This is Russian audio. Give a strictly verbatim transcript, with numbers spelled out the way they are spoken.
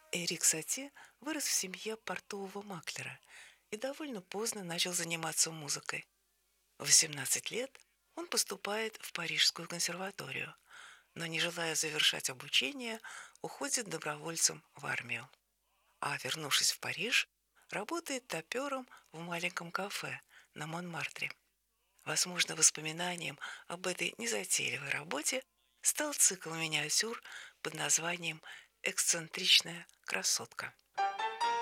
Эрик Сати вырос в семье портового маклера и довольно поздно начал заниматься музыкой. В восемнадцать лет он поступает в Парижскую консерваторию, но, не желая завершать обучение, уходит добровольцем в армию. А вернувшись в Париж, работает топером в маленьком кафе на Монмартре. Возможно, воспоминанием об этой незатейливой работе стал цикл миниатюр под названием «Эксцентричная красотка».